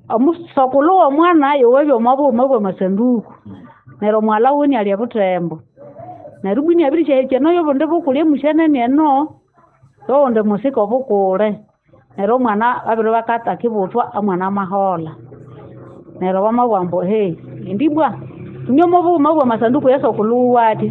amusokulu wa mwana yowebyo mabo masanduku nero mwala woni ali abutembo narubini abirisha ekeno yobo ndebukule mushenene eno so nde musiko bukule nero mwana abiro bakata kibutwa amwana mahola nero bamagwambo ndibwa nyomo mabo masanduku yasokulu wati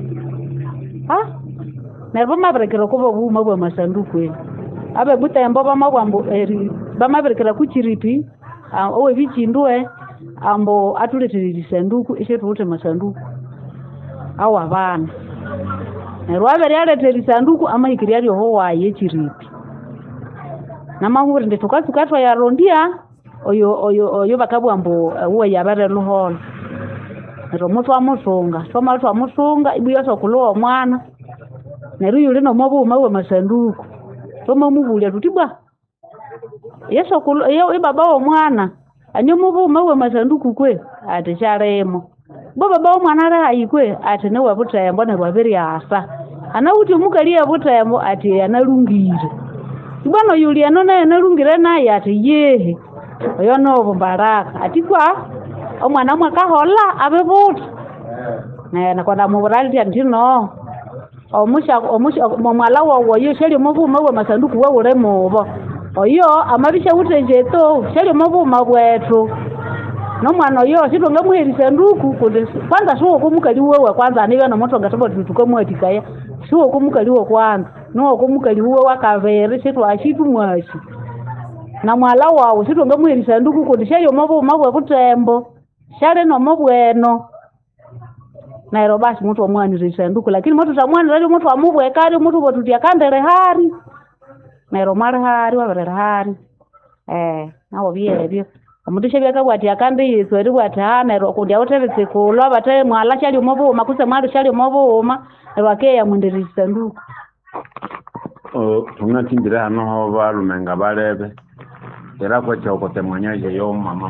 nero bamaberekera kubo mabo masanduku abe butembo bamagwambo bamaberekera kuchiripi owe bichindwe ambo atuletereri sanduku ishetute masanduku awa abana nero abere aleteri sanduku amahikiri ali ho waye chiripi namahuri ndetukatwa ya rondia oyo bakabwambo uwe yabare luholo nero mutu amusunga somatu amusunga ibuya sokulowa mwana nero yule no mabu mawe masanduku soma mubulya tutibwa yeso kulo baba wa mwana anyomubu mawe masanduku kwe ate charemo baba wa mwana ra ayikwe ate ne wabutembo ne rwabiri asa anauti mukali abutembo ate analungire bwana yuli anona analungire naye ate yehe oyo no Baraka atikwa omwana mwaka hola abebuta na kwanda muburali antino omusha mwala wa yesheli mubu mawe masanduku wa uremo bo oyo amabisha utejeto sheli mabu mabwetu no mwana oyo sitonga muherisa nduku kunde kwanza sho kumukali wewe kwanza aniwe no moto ngatobo tukomwetikaya sho kumukali wewe kwanza no kumukali wewe wakavere situ ashitu mwashi na mwala wawo sitonga muherisa nduku kunde sheli mabu mabwe butembo shale no mabweno nairo basi mtu wa mwani risa nduku lakini mtu tamwani rali mtu amubwe kali mtu botutia kandere hari nairo mara hari wabere hari nawo byebyo omutisha byakabwati akandi yisweri bwata nairo kundia otebetse kulwa bataye mwala shali mobo makuse mwali shali mobo ma rwakeya mundirisa nduku tunatindira hano ho balumenga balebe era kwa choko temwanyaje yo mama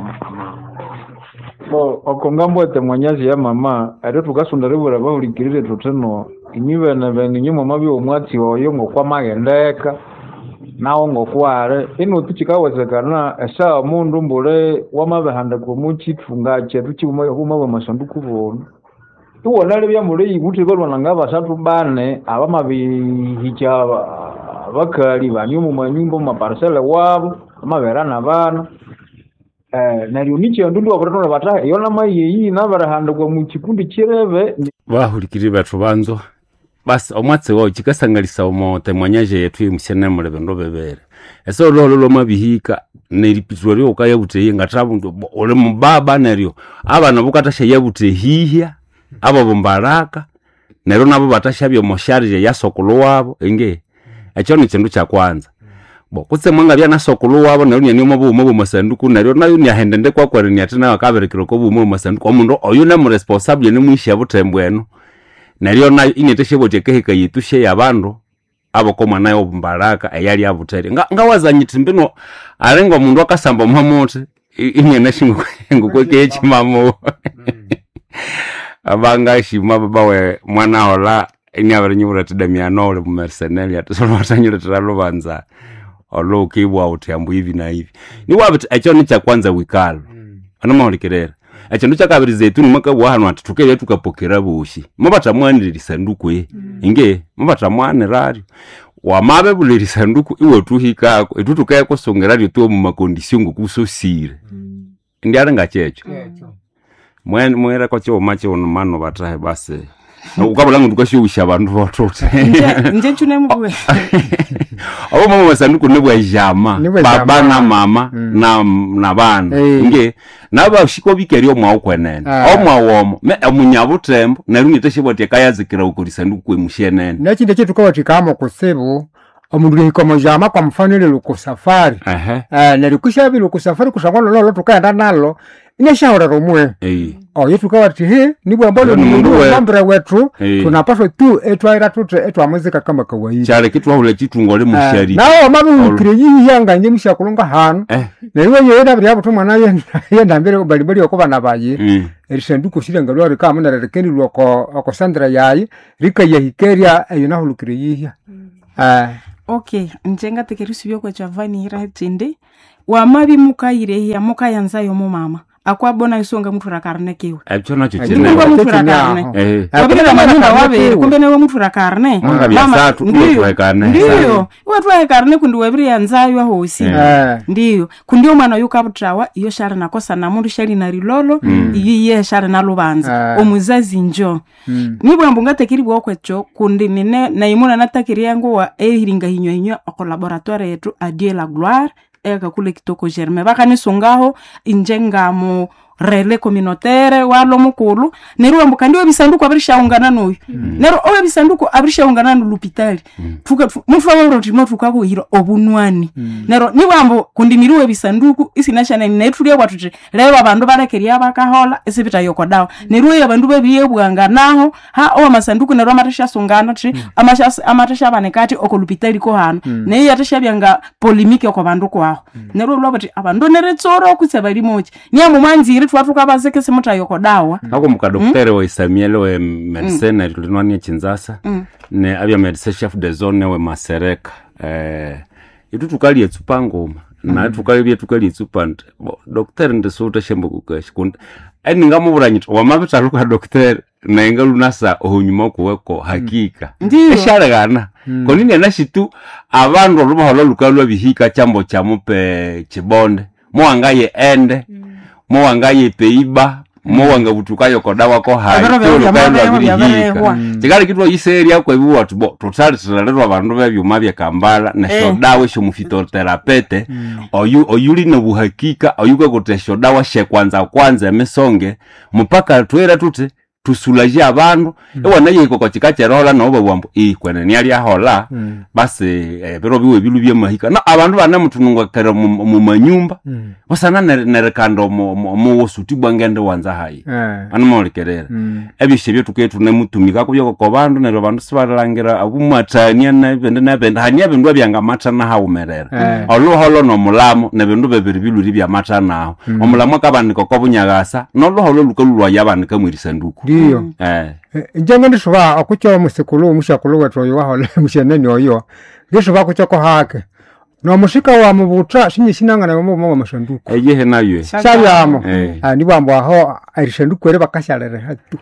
okongambo temwanyaje ya mama ari tugasundariburira bahulikirire tuteno inyibana bene nyuma mabi omwatsi oyo ngokwa magendeka nawo ngokware ino tukikawezekana esa mundu mbule wamabehanda ko muchitunga chetu chimuma bamasanduku bono tuwona lebya mule yiguti balwana ngabasatu bane abamabihicha bakali banyumu manyumbo maparcela wabo amaberana bana nalyo niche ndundu wakotola bata yona mayi nabarahanda ko muchikundi chirebe bahulikirire bathu banzo basi omwatse wo chikasangalisa omote mwanyaje yetu imushene mulebe ndobebere eso lolo mabihika neripitwa lyo kaya buteye ngatabu ole mubaba neryo abana bukatasha yabute hihya abo bombaraka neryo nabo batashabyo mosharije yasokolo wabo enge echo ni kindu kya kwanza kutse mwanga bya nasokolo wabo neryo ni mobo masanduku neryo nayo ni ahendende kwa kwari ni atina wakaberekero ko bumo masanduku omundu oyo na mu responsible ni mwishi yabutembweno neryo nayo ineteshebote keheka yitushe yabandu abo koma nayo Baraka eyali abutere ngawazanyiti mbino arengo mundu akasamba mwamote inyene shingo kweke chimamo abanga shima babawe mwana hola inyabere nyubura tidamia nole mu mercenary atusolo watanyule taralubanza olokibwa utyambu hivi na hivi ni wabiti echo ni cha kwanza wikalo anamaholekerera echo ndo chakabiri zetu mwaka wahano atutukele tukapokera bushi mabata mwanirira sanduku inge mabata mwanirari wamabe buliri sanduku iwe tuhikako itutukaye kusongera ryo to mu makondisyon ngokusosire ndi aranga checho mwera kwa cyo mache ono mano batahe base ukabula ngo tukashusha abantu botote nje tune mbuwe abo mama masanduku nebwa jama baba na mama na bana inge naba shiko bikeri omwa ukwenene omwa womo me munyabutembo narunye shiboti kayazikira ukuri sanduku emushenene nakinde cyo tukawatikamo kusebu omundu hikomo jama kwa mfano ile lukusafari nalikushabi lukusafari kusangwana lolo tukaenda nalo ineshahora romwe yetu kawati nibwa mbolo mundu wambra wetu tunapaswa tu etwaira tutu etwamuzika kama kawaida cyale kitwa hule kitungole mushari nawo mabukire yiyanga nje mushakulunga hano newe yenda bya butumwa naye yenda mbere balibali okubana baye erisenduko shirenga lwari kama narekeni lwoko Sandra yayi rika yahikeria ayina hulukire yiya okay njenga tekerusi byoko chavani hira tinde wamabi mukaire ya mukayanzayo mu mama akwabona isonga mutura karne kiwe ebyo nacho kinene mutura karne wabira manyumba wabe kumbe newe mutura karne mama ndiyo watwaye karne kundi wabiri yanzayo hosi ndiyo kundi omwana yukabutrawa iyo shara nakosa na mundu shari na rilolo iyiye shara na lubanza omuzazi njo nibwo mbungatekiri bwokwecho kundi nene na imuna natakiri yangu wa ehiringa hinyo o laboratoire yetu Adieu la gloire eka kule kitoko Germain bakanisongaho injenga mu rele communautaire walo mukulu neruwa mbukandi webisanduku abirishaungana noyo nero owe bisanduku abirishaungana no lupitali tuka mufwa roti motukako hiro obunwani nero nibambo kundimiriwe bisanduku isinashana netuliye kwatute lero abantu barakeria bakahola esibita yoko dawo neruwe abantu bebiye bwanganaho ha owa masanduku nero amatasha songana tri amatasha banekati okolupitali ko hano ne yatasha byanga polemike ko bandu kwaho nero lobati abantu neretsoro kutsebali mochi niyamu manzi twatuka bazeke semuta yoko dawa ako muka doktere wa Isamielo we medicine tulinwania Chinzasa ne abya medicine chef de zone we Masereka itu tukali yetsupangoma na tukali bye tukali yetsupanda doktere ndesota shembo kukashikunda ani ngamuburanyito wamabita luka doktere na ingalunasa ohonyuma kuweko hakika esharegana konini anashitu abantu rubaho lukalwa bihika chambo chamupe chibonde muangaye ende muwangaye peiba muwanga butukayo kodawa ko hayi chikali kitwa iseria kwa bibu watu bo totali tsalero abantu bebyuma bya kambala na shodawe sho mufitoterapete oyuli no buhakika oyuko kote shodawa she kwanza mesonge mpaka twera tute tusulaje abantu ewana yiko ko chikacherola no bwambo kwene ni ali ahola basi pero biwe bilu bye mahika na abantu bana mutunungwa kera mu manyumba basana nerekando mu wosuti bwangende wanza hayi anu molekerera ebishe byo tuketu ne mutumika kubyo ko bantu nero bantu sibarangira abumatania na bende hanya bindu byanga matana ha umerera oluholo no mulamo ne bindu bebiri bilu bya matana omulamo kabandiko ko bunyagasa no luholo lukalulwa yabanika mwirisanduku iyo njenge ndishuba akucho musikulu mushakulu wetwa waho musheneni oyo ndishuba kuchoko hake no mushika wa mubutra shinanga na mu mashanduku eyehe nayo shabyamo ni bambo aho arishanduku ere bakashalere hatu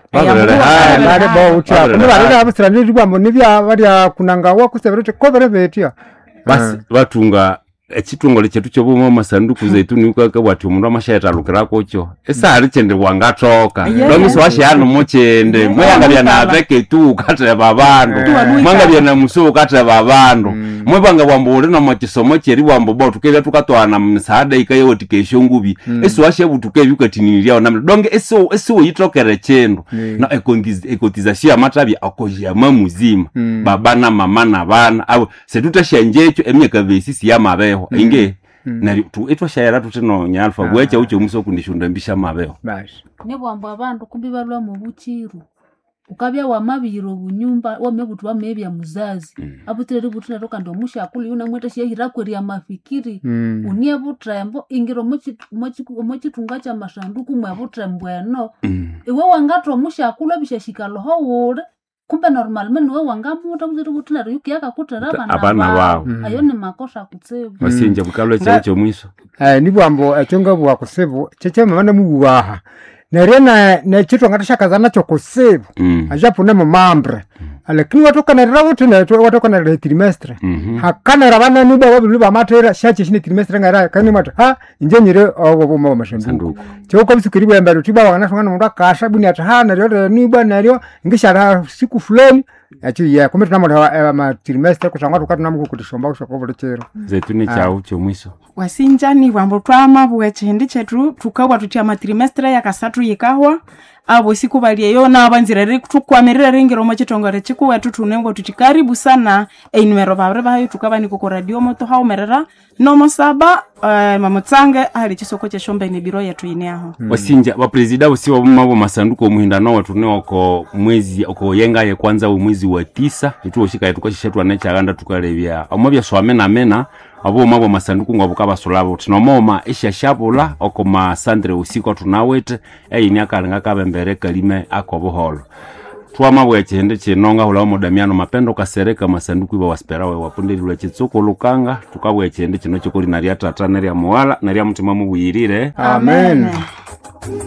bale bo ucha ni bale abusira ni bambo ni bya bari kunanga wa kusebere ko bere betia basi batunga ekitongole chetu chobumo masanduku zaituni ukaka wati umundu amashayeta lukirako cho esa alichende wangatoka longiso washiyano mochende mwangabya na veke tu kate babandu mwangabya na musu kate babandu mwebanga bwambule na machisomo cheri bwambo bo tukele tukatwana msaada ikayo tikesho ngubi eso washe butuke byukatiniriya na donge eso yitokere chendo na ekotizashia matabi akoja mamuzima babana mama na bana abo setutashanjecho emyaka vesisi ya mabeho inge na tu etwa shayara tutino nyalfa bwecha ucho muso kundishunda mbisha mabeho bashi nebwambo abantu kubibalwa mu buchiru ukabya wamabiro bunyumba wamebutu wamebya muzazi abutere butuna toka ndo musha akuli una mweta shehira kweri ya mafikiri unie butrembo ingiro mochi tungacha mashanduku mwa butrembweno iwe wangatro musha akula bishashika loho wore kumbe normalmente wewe wangamuta buziri butuna yuki yakakutera abana wao ayo ni makosa kutsebu basinja bukalwe cyo mwiso nibwambo ekyonga bwa kusebu chechema bana mubuwaha nerena ne chitwa ngatashakaza nacho kusebu ajapune mu mambre alekini watoka na rawote na watoka na trimestre hakana rabana niba wabilu ba matera shache shine trimestre ngara kani mata injenyire obo mu mashanduku cyoko bisikiri bwembe rutiba wana shongana mundu akasha buni atahana ryo niba naryo ngishara siku fulani achi ya kumbe tunamora ma trimestre kusanga tukati namuko kutishomba ushoko chero zaituni chao cyo mwiso wasinjani bwambo twama bwechindi chetu tukabwa tutia ma trimestre yakasatu yikahwa abo siku baliyeyo na abanzira ri tukwamerera ringiro mo chitongore chikuwa tutunengo tutikaribu sana enwero babre bayo tukabani ko radio moto haumerera nomo saba mamutsange ali chisoko cha shombe ni biro yetu ineaho wasinja wa president usiwa mabo masanduko muhindano watu ne oko mwezi oko yenga ye kwanza mwezi wa 9 tuoshika yetu kwashishetu anechaganda tukalebya amobya swame na mena abo mabo masanduku ngabo kabasolabo tinomoma ishashabula oko ma sandre usiko tunawete eyini akalenga kabembere kalime akoboholo twamabwe chende chinonga hula modamiano mapendo kasereka masanduku iba wasperawe wapundirirwe chitsuko lukanga tukabwe chende chino chikoli na ria tata na ria muwala na ria mutima mubuyirire amen.